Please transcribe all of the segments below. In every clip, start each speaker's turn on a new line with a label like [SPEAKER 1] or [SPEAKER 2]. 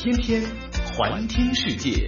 [SPEAKER 1] 天天环听世界。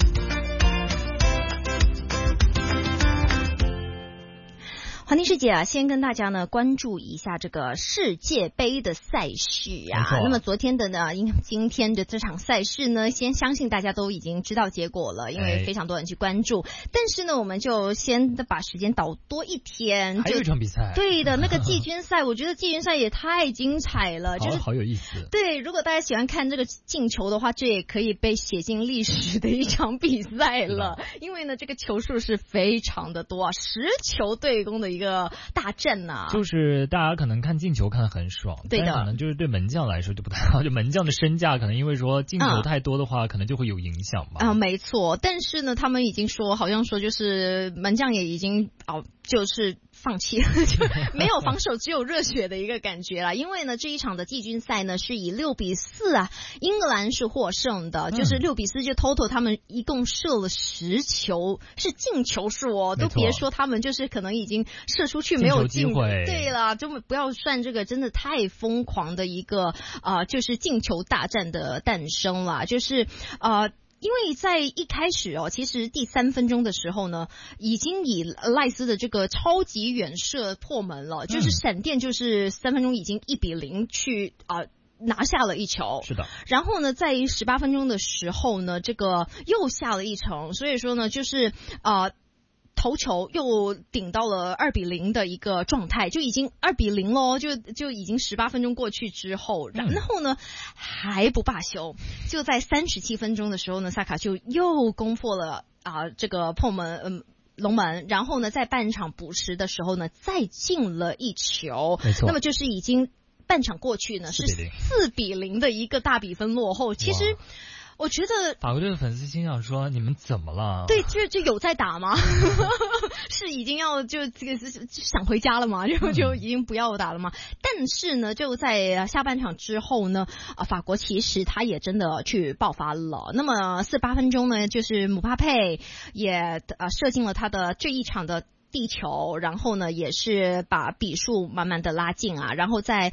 [SPEAKER 2] 环听世界啊，先跟大家呢关注一下这个世界杯的赛事啊。那么昨天的呢，今天的这场赛事呢，先相信大家都已经知道结果了，因为非常多人去关注。但是呢，我们就先把时间倒多一天，
[SPEAKER 3] 还有一场比赛。
[SPEAKER 2] 对的，那个季军赛，我觉得季军赛也太精彩了，就是
[SPEAKER 3] 好有意思。
[SPEAKER 2] 对，如果大家喜欢看这个进球的话，这也可以被写进历史的一场比赛了。因为呢，这个球数是非常的多啊，10球对攻的一个大战呐，
[SPEAKER 3] 就是大家可能看进球看得很爽，
[SPEAKER 2] 对的，
[SPEAKER 3] 但可能就是对门将来说就不太好，就门将的身价可能因为说进球太多的话，可能就会有影响吧。
[SPEAKER 2] 没错，但是呢，他们已经说，好像说就是门将也已经就是放弃了，就没有防守，只有热血的一个感觉啦。因为呢，这一场的季军赛呢是以6-4啊，英格兰是获胜的，就是6-4，就 total 他们一共射了10球，是进球数哦，都别说他们就是可能已经射出去没有进，对了，就不要算这个真的太疯狂的一个就是进球大战的诞生啦，就是因为在一开始其实第3分钟的时候呢，已经以赖斯的这个超级远射破门了，就是闪电，就是3分钟已经1-0去拿下了一球，
[SPEAKER 3] 是的。
[SPEAKER 2] 然后呢，在18分钟的时候呢，这个又下了一城，所以说呢，就是头球又顶到了2-0的一个状态，就已经2-0咯，就已经18分钟过去之后，然后呢还不罢休，就在37分钟的时候呢，萨卡就又攻破了这个破门龙门，然后呢在半场补时的时候呢再进了一球，
[SPEAKER 3] 没错，
[SPEAKER 2] 那么就是已经半场过去呢是4-0的一个大比分落后，其实我觉得
[SPEAKER 3] 法国队的粉丝心想说：“你们怎么了？”
[SPEAKER 2] 对，就有在打吗？是已经要就这个想回家了吗？就已经不要打了吗？但是呢，就在下半场之后呢，法国其实他也真的去爆发了。那么48分钟呢，就是姆巴佩也射进了他的这一场的地球，然后呢也是把比数慢慢的拉近啊，然后在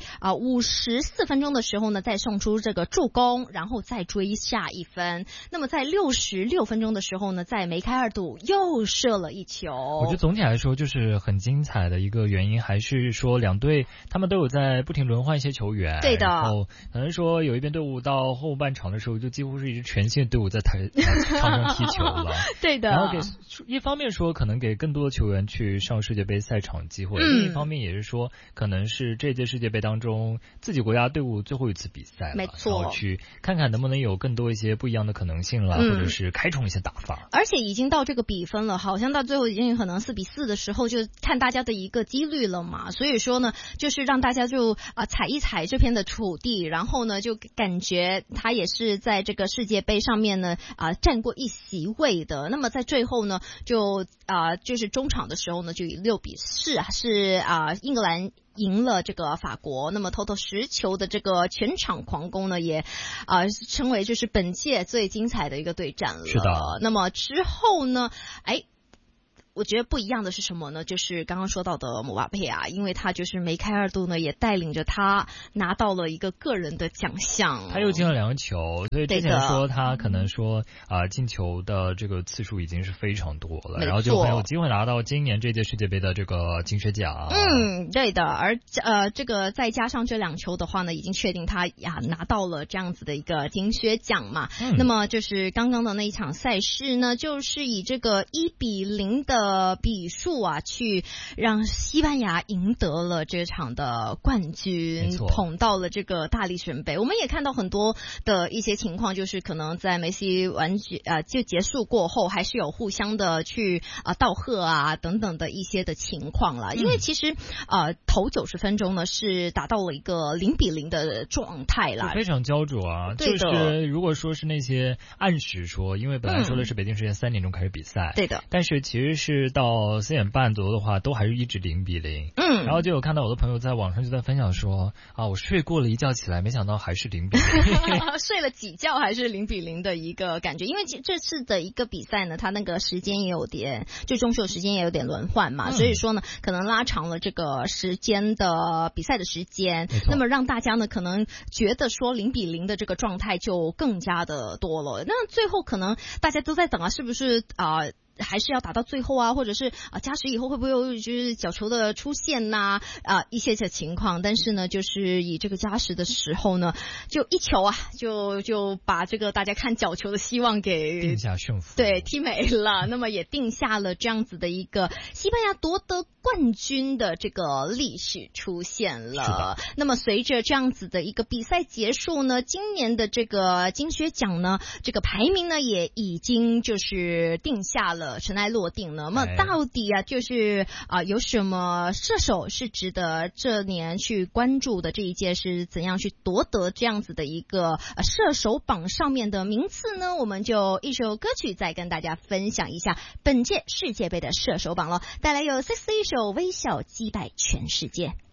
[SPEAKER 2] 54分钟的时候呢再送出这个助攻，然后再追下一分。那么在66分钟的时候呢，在梅开二度又射了一球。
[SPEAKER 3] 我觉得总体来说就是很精彩的一个原因，还是说两队他们都有在不停轮换一些球员。
[SPEAKER 2] 对的。
[SPEAKER 3] 然后可能说有一边队伍到后半场的时候，就几乎是一支全新的队伍在场上踢球了。
[SPEAKER 2] 对的。
[SPEAKER 3] 然后一方面说可能给更多的球员去上世界杯赛场机会，另一方面也是说可能是这届世界杯当中自己国家队伍最后一次比赛了，
[SPEAKER 2] 没错，
[SPEAKER 3] 然后去看看能不能有更多一些不一样的可能性了，或者是开创一些打法。
[SPEAKER 2] 而且已经到这个比分了，好像到最后已经可能4-4的时候，就看大家的一个几率了嘛。所以说呢，就是让大家就踩一踩这片的土地，然后呢就感觉他也是在这个世界杯上面呢占过一席位的。那么在最后呢，就是中场的时候呢，就以6-4是英格兰赢了这个法国。那么total10球的这个全场狂攻呢，也成为就是本届最精彩的一个对战了。
[SPEAKER 3] 是的。
[SPEAKER 2] 那么之后呢，我觉得不一样的是什么呢？就是刚刚说到的姆巴佩因为他就是梅开二度呢，也带领着他拿到了一个个人的奖项。
[SPEAKER 3] 他又进了2个球，所以之前说他可能说进球的这个次数已经是非常多了，然后就很有机会拿到今年这届世界杯的这个金靴奖。
[SPEAKER 2] 对的。而这个再加上这2球的话呢，已经确定他拿到了这样子的一个金靴奖嘛。那么就是刚刚的那一场赛事呢，就是以这个1-0的比数去让西班牙赢得了这场的冠军，捧到了这个大力神杯。我们也看到很多的一些情况，就是可能在梅西就结束过后，还是有互相的去道贺等等的一些的情况了。因为其实头90分钟呢是达到了一个0-0的状态啦，
[SPEAKER 3] 非常焦灼啊。就是如果说是那些按时说，因为本来说的是北京时间3点钟开始比赛，
[SPEAKER 2] 对的，
[SPEAKER 3] 但是其实是是到4点半左右的话，都还是一直0-0。然后就有看到我的朋友在网上就在分享说啊，我睡过了一觉起来，没想到还是0-0，
[SPEAKER 2] 睡了几觉还是0-0的一个感觉。因为这次的一个比赛呢，它那个时间也有点，就中秋时间也有点轮换嘛，所以说呢，可能拉长了这个时间的比赛的时间，那么让大家呢可能觉得说0-0的这个状态就更加的多了。那最后可能大家都在等啊，是不是还是要打到最后啊，或者是加时以后会不会有就是角球的出现呐一些的情况。但是呢，就是以这个加时的时候呢，就一球啊，就把这个大家看角球的希望给
[SPEAKER 3] 定下胜负，
[SPEAKER 2] 对，踢没了。那么也定下了这样子的一个西班牙夺得冠军的这个历史出现了。那么随着这样子的一个比赛结束呢，今年的这个金靴奖呢，这个排名呢也已经就是定下了。尘埃落定呢，那么到底就是有什么射手是值得这年去关注的？这一届是怎样去夺得这样子的一个射手榜上面的名次呢？我们就一首歌曲再跟大家分享一下本届世界杯的射手榜了，带来有 Sexy 一首《微笑击败全世界》。